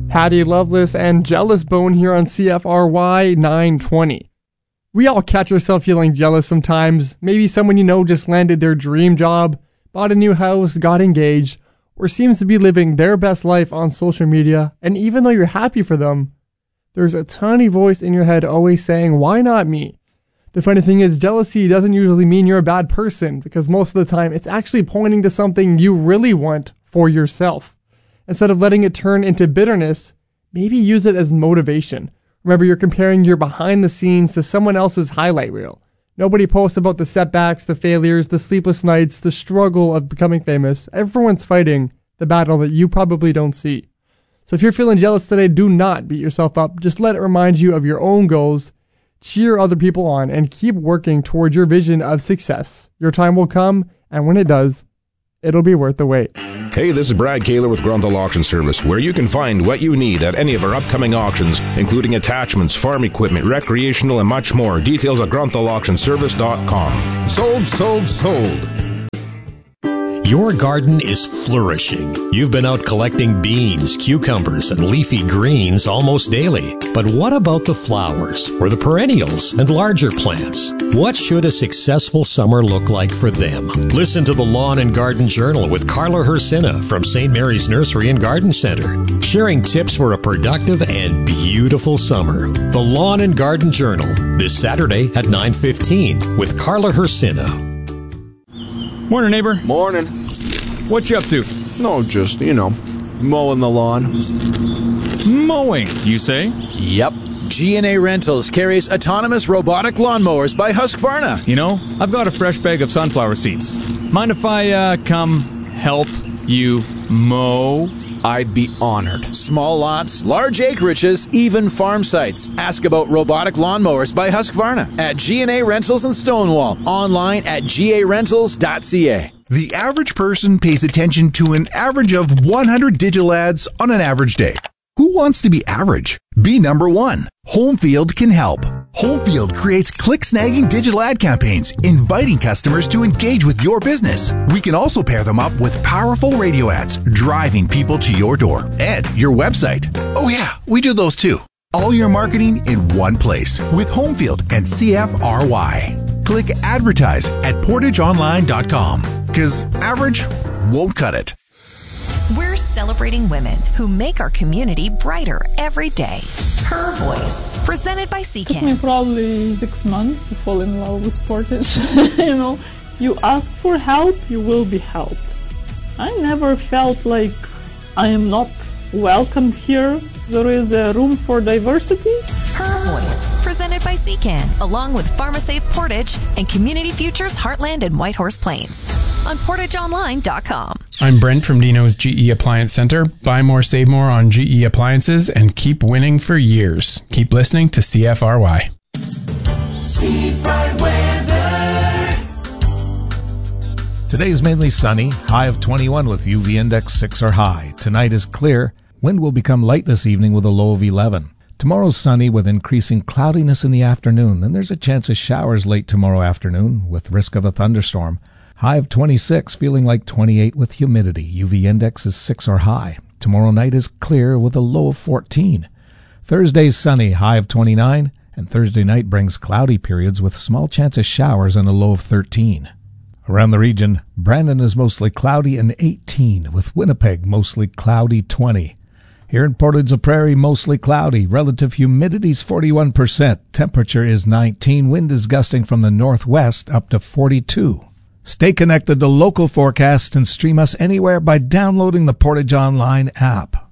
Patty Loveless and Jealous Bone here on CFRY 920. We all catch ourselves feeling jealous sometimes. Maybe someone you know just landed their dream job, bought a new house, got engaged, or seems to be living their best life on social media, and even though you're happy for them, there's a tiny voice in your head always saying, why not me? The funny thing is, jealousy doesn't usually mean you're a bad person, because most of the time it's actually pointing to something you really want for yourself. Instead of letting it turn into bitterness, maybe use it as motivation. Remember, you're comparing your behind the scenes to someone else's highlight reel. Nobody posts about the setbacks, the failures, the sleepless nights, the struggle of becoming famous. Everyone's fighting the battle that you probably don't see. So if you're feeling jealous today, do not beat yourself up. Just let it remind you of your own goals. Cheer other people on and keep working towards your vision of success. Your time will come, and when it does, it'll be worth the wait. Hey, this is Brad Kaler with Grunthal Auction Service, where you can find what you need at any of our upcoming auctions, including attachments, farm equipment, recreational, and much more. Details at grunthauauctionservice.com. Sold, sold, sold. Your garden is flourishing. You've been out collecting beans, cucumbers, and leafy greens almost daily. But what about the flowers, or the perennials, and larger plants? What should a successful summer look like for them? Listen to the Lawn and Garden Journal with Carla Hersina from St. Mary's Nursery and Garden Center, sharing tips for a productive and beautiful summer. The Lawn and Garden Journal, this Saturday at 9:15 with Carla Hersina. Morning, neighbor. Morning. What you up to? No, just, mowing the lawn. Mowing, you say? Yep. G&A Rentals carries autonomous robotic lawnmowers by Husqvarna. You know, I've got a fresh bag of sunflower seeds. Mind if I come help you mow? I'd be honored. Small lots, large acreages, even farm sites. Ask about robotic lawnmowers by Husqvarna at G&A Rentals in Stonewall. Online at garentals.ca. The average person pays attention to an average of 100 digital ads on an average day. Who wants to be average? Be number one. Homefield can help. Homefield creates click-snagging digital ad campaigns, inviting customers to engage with your business. We can also pair them up with powerful radio ads, driving people to your door and your website. Oh yeah, we do those too. All your marketing in one place with Homefield and CFRY. Click advertise at portageonline.com, because average won't cut it. We're celebrating women who make our community brighter every day. Her Voice, presented by It took me CCAN. probably 6 months to fall in love with Portage. You ask for help, you will be helped. I never felt like I am not welcomed here. There is a room for diversity. Her Voice, presented by CCAN, along with PharmaSafe Portage and Community Futures Heartland and Whitehorse Plains on portageonline.com. I'm Brent from Dino's GE Appliance Center. Buy more, save more on GE appliances and keep winning for years. Keep listening to CFRY. Today is mainly sunny, high of 21 with UV index 6 or high. Tonight is clear. Wind will become light this evening with a low of 11. Tomorrow's sunny with increasing cloudiness in the afternoon. Then there's a chance of showers late tomorrow afternoon with risk of a thunderstorm. High of 26, feeling like 28 with humidity. UV index is 6 or high. Tomorrow night is clear with a low of 14. Thursday's sunny, high of 29. And Thursday night brings cloudy periods with small chance of showers and a low of 13. Around the region, Brandon is mostly cloudy and 18, with Winnipeg mostly cloudy 20. Here in Portage la Prairie, mostly cloudy. Relative humidity is 41%. Temperature is 19. Wind is gusting from the northwest up to 42. Stay connected to local forecasts and stream us anywhere by downloading the Portage Online app.